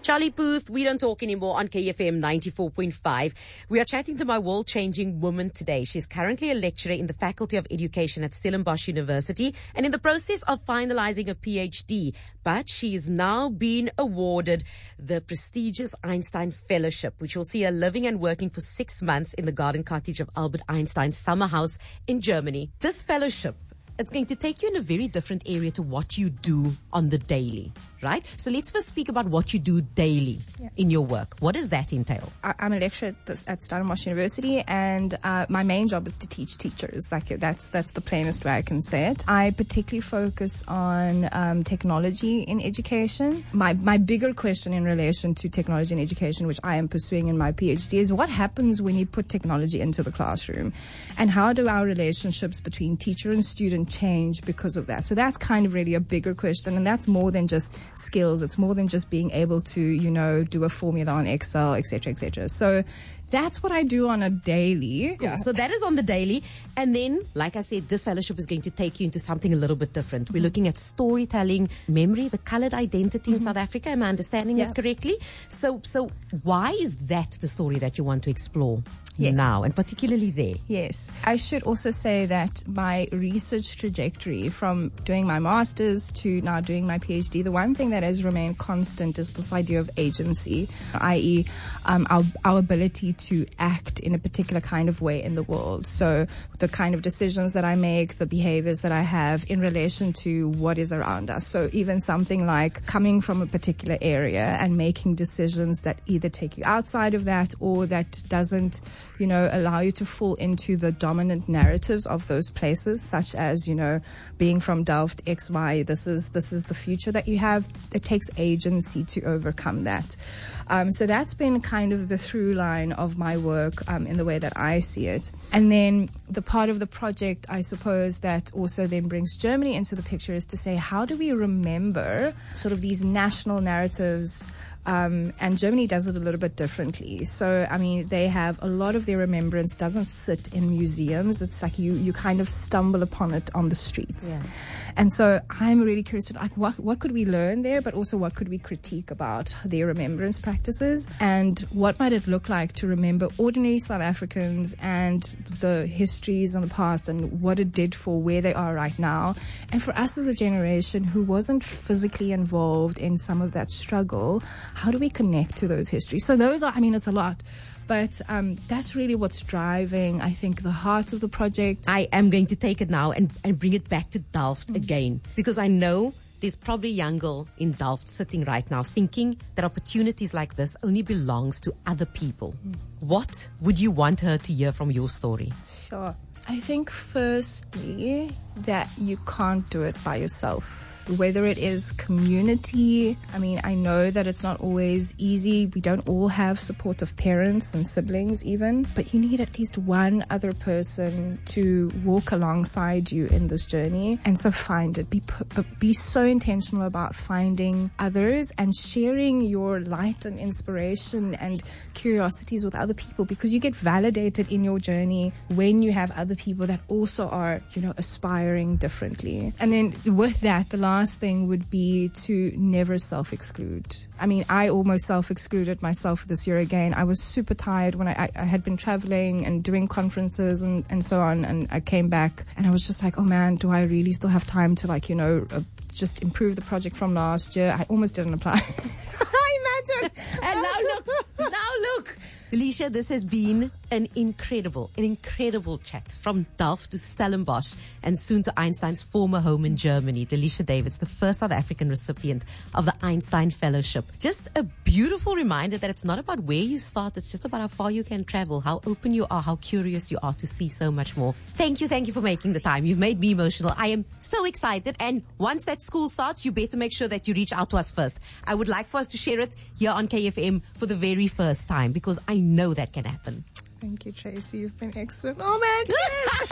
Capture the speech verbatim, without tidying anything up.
Charlie Puth, We Don't Talk Anymore on K F M ninety-four point five. We are chatting to my world-changing woman today. She's currently a lecturer in the Faculty of Education at Stellenbosch University and in the process of finalizing a P H D. But she is now being awarded the prestigious Einstein Fellowship, which will see her living and working for six months in the garden cottage of Albert Einstein's summer house in Germany. This fellowship, it's going to take you in a very different area to what you do on the daily, right? So let's first speak about what you do daily yeah. in your work. What does that entail? I, I'm a lecturer at, this, at Stellenbosch University, and uh, my main job is to teach teachers. Like that's that's the plainest way I can say it. I particularly focus on um, technology in education. My my bigger question in relation to technology in education, which I am pursuing in my PhD, is what happens when you put technology into the classroom, and how do our relationships between teacher and student change because of that? So that's kind of really a bigger question, and that's more than just skills. It's more than just being able to, you know, do a formula on Excel, et cetera, et cetera. So that's what I do on a daily. Yeah. So that is on the daily. And then, like I said, this fellowship is going to take you into something a little bit different. Mm-hmm. We're looking at storytelling, memory, the colored identity mm-hmm. in South Africa. Am I understanding yeah. it correctly? So, so why is that the story that you want to explore? Yes. Now, and particularly there. Yes. I should also say that my research trajectory from doing my master's to now doing my PhD, the one thing that has remained constant is this idea of agency, that is um, our, our ability to act in a particular kind of way in the world. So the kind of decisions that I make, the behaviors that I have in relation to what is around us. So even something like coming from a particular area and making decisions that either take you outside of that or that doesn't, you know, allow you to fall into the dominant narratives of those places, such as, you know, being from Delft, X, Y, this is, this is the future that you have. It takes agency to overcome that. Um, so that's been kind of the through line of my work um, in the way that I see it. And then the part of the project, I suppose, that also then brings Germany into the picture is to say, how do we remember sort of these national narratives? Um, and Germany does it a little bit differently. So, I mean, they have a lot of their remembrance doesn't sit in museums. It's like you, you kind of stumble upon it on the streets. Yeah. And so I'm really curious to like what what could we learn there, but also what could we critique about their remembrance practices, and what might it look like to remember ordinary South Africans and the histories in the past and what it did for where they are right now. And for us as a generation who wasn't physically involved in some of that struggle, how do we connect to those histories? So those are, I mean, it's a lot. But um, that's really what's driving, I think, the heart of the project. I am going to take it now and, and bring it back to Delft mm-hmm. again, because I know there's probably a young girl in Delft sitting right now thinking that opportunities like this only belongs to other people. Mm. What would you want her to hear from your story? Sure. I think firstly that you can't do it by yourself. Whether it is community, I mean, I know that it's not always easy. We don't all have supportive parents and siblings even, but you need at least one other person to walk alongside you in this journey. And so find it. Be, be so intentional about finding others and sharing your light and inspiration and curiosities with other people, because you get validated in your journey when you have other people that also are, you know, aspiring differently. And then with that, the last Last thing would be to never self-exclude. I mean, I almost self-excluded myself this year again. I was super tired when I, I, I had been traveling and doing conferences and, and so on, and I came back and I was just like, oh man, do I really still have time to, like, you know, uh, just improve the project from last year? I almost didn't apply. Imagine. And now look, now look. Delisha, this has been an incredible, an incredible chat from Delft to Stellenbosch and soon to Einstein's former home in Germany. Delisha Davids, the first South African recipient of the Einstein Fellowship. Just a beautiful reminder that it's not about where you start, it's just about how far you can travel, how open you are, how curious you are to see so much more. Thank you, thank you for making the time. You've made me emotional. I am so excited, and once that school starts, you better make sure that you reach out to us first. I would like for us to share it here on K F M for the very first time, because I know that can happen. Thank you, Tracy. You've been excellent. Oh, man.